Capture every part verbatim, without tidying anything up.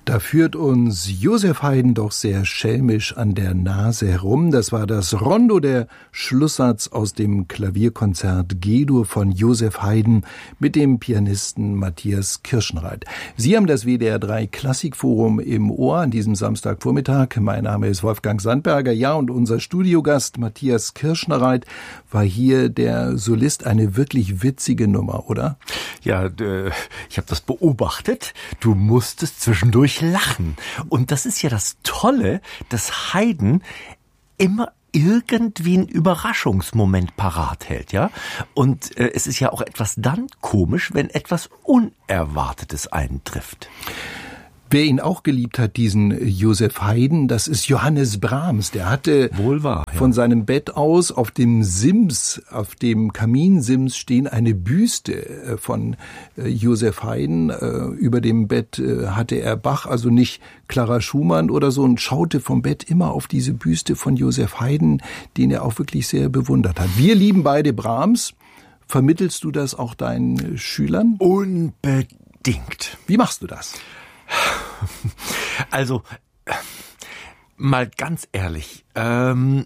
Da führt uns Joseph Haydn doch sehr schelmisch an der Nase herum. Das war das Rondo, der Schlusssatz aus dem Klavierkonzert G-Dur von Joseph Haydn mit dem Pianisten Matthias Kirschenreit. Sie haben das W D R drei Klassikforum im Ohr an diesem Samstagvormittag. Mein Name ist Wolfgang Sandberger. Ja, und unser Studiogast Matthias Kirschenreit war hier der Solist. Eine wirklich witzige Nummer, oder? Ja, äh, ich habe das beobachtet. Du musstest zwischendurch lachen. Und das ist ja das Tolle, dass Haydn immer irgendwie einen Überraschungsmoment parat hält, ja? Und äh, es ist ja auch etwas dann komisch, wenn etwas Unerwartetes eintrifft. Wer ihn auch geliebt hat, diesen Joseph Haydn, das ist Johannes Brahms. Der hatte Wohl wahr, ja. Von seinem Bett aus auf dem Sims, auf dem Kaminsims stehen eine Büste von Joseph Haydn. Über dem Bett hatte er Bach, also nicht Clara Schumann oder so, und schaute vom Bett immer auf diese Büste von Joseph Haydn, den er auch wirklich sehr bewundert hat. Wir lieben beide Brahms. Vermittelst du das auch deinen Schülern? Unbedingt. Wie machst du das? Also, mal ganz ehrlich, ähm,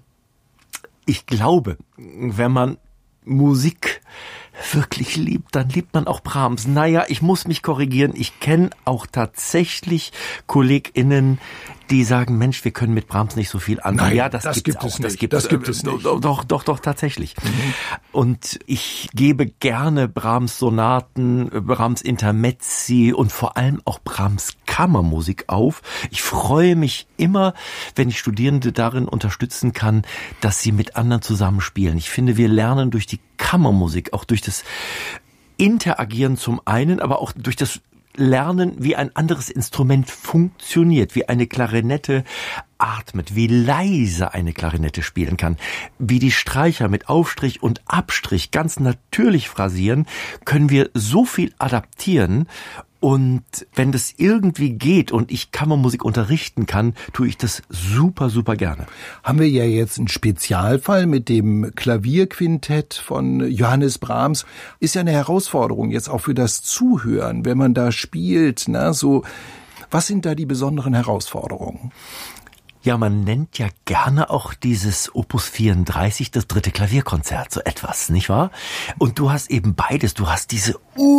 ich glaube, wenn man Musik wirklich liebt, dann liebt man auch Brahms. Naja, ich muss mich korrigieren, ich kenne auch tatsächlich KollegInnen, die sagen, Mensch, wir können mit Brahms nicht so viel anfangen. Nein, ja, das, das gibt auch. es nicht. Das gibt, das äh, gibt es nicht. Doch, doch, doch, doch tatsächlich. Mhm. Und ich gebe gerne Brahms Sonaten, Brahms Intermezzi und vor allem auch Brahms Kammermusik auf. Ich freue mich immer, wenn ich Studierende darin unterstützen kann, dass sie mit anderen zusammenspielen. Ich finde, wir lernen durch die Kammermusik, auch durch das Interagieren zum einen, aber auch durch das Lernen, wie ein anderes Instrument funktioniert, wie eine Klarinette atmet, wie leise eine Klarinette spielen kann, wie die Streicher mit Aufstrich und Abstrich ganz natürlich phrasieren, können wir so viel adaptieren. Und wenn das irgendwie geht und ich Kammermusik unterrichten kann, tue ich das super, super gerne. Haben wir ja jetzt einen Spezialfall mit dem Klavierquintett von Johannes Brahms. Ist ja eine Herausforderung jetzt auch für das Zuhören, wenn man da spielt. Na, so, was sind da die besonderen Herausforderungen? Ja, man nennt ja gerne auch dieses Opus vierunddreißig, das dritte Klavierkonzert, so etwas, nicht wahr? Und du hast eben beides. Du hast diese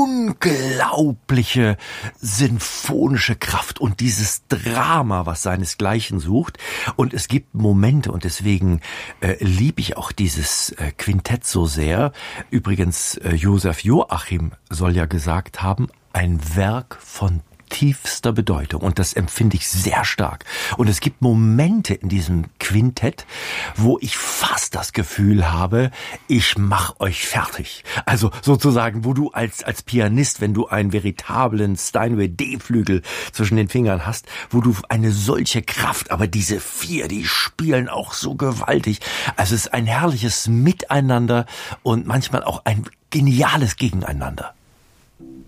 unglaubliche sinfonische Kraft und dieses Drama, was seinesgleichen sucht. Und es gibt Momente, und deswegen äh, liebe ich auch dieses äh, Quintett so sehr. Übrigens, äh, Josef Joachim soll ja gesagt haben, ein Werk von tiefster Bedeutung, und das empfinde ich sehr stark. Und es gibt Momente in diesem Quintett, wo ich fast das Gefühl habe, ich mach euch fertig. Also sozusagen, wo du als als Pianist, wenn du einen veritablen Steinway D-Flügel zwischen den Fingern hast, wo du eine solche Kraft, aber diese vier, die spielen auch so gewaltig. Also es ist ein herrliches Miteinander und manchmal auch ein geniales Gegeneinander.